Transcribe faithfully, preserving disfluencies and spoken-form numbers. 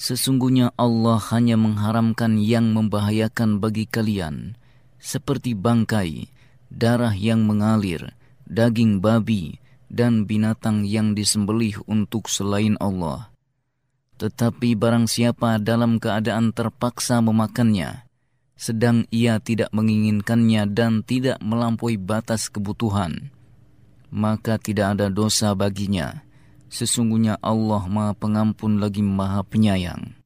Sesungguhnya Allah hanya mengharamkan yang membahayakan bagi kalian, seperti bangkai, darah yang mengalir, daging babi, dan binatang yang disembelih untuk selain Allah. Tetapi barang siapa dalam keadaan terpaksa memakannya, sedang ia tidak menginginkannya dan tidak melampaui batas kebutuhan, maka tidak ada dosa baginya. Sesungguhnya Allah Maha Pengampun lagi Maha Penyayang.